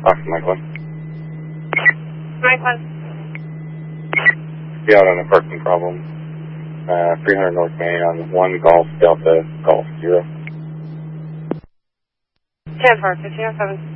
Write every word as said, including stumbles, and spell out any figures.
Fox Mike one. Mike one. Be out on a parking problem. Uh, three hundred North Main on one Golf Delta Golf Zero. ten four, fifteen oh seven.